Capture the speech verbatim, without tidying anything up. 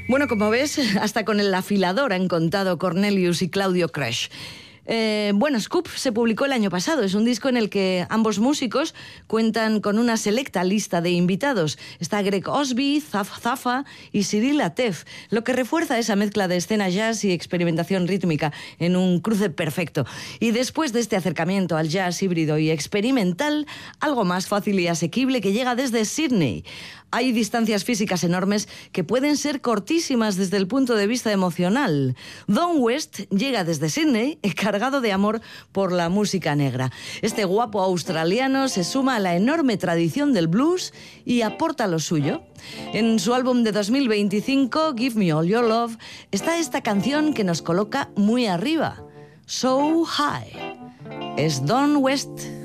Bueno, como ves, hasta con el afilador han contado Cornelius y Claudio Crash. Eh, bueno, Scoop se publicó el año pasado. Es un disco en el que ambos músicos cuentan con una selecta lista de invitados. Está Greg Osby, Zaf Zafa y Cyril Atef, lo que refuerza esa mezcla de escena jazz y experimentación rítmica en un cruce perfecto. Y después de este acercamiento al jazz híbrido y experimental, algo más fácil y asequible que llega desde Sydney. Hay distancias físicas enormes que pueden ser cortísimas desde el punto de vista emocional. Don West llega desde Sydney cargado de amor por la música negra. Este guapo australiano se suma a la enorme tradición del blues y aporta lo suyo. En su álbum de dos mil veinticinco, Give Me All Your Love, está esta canción que nos coloca muy arriba, So High. Es Don West.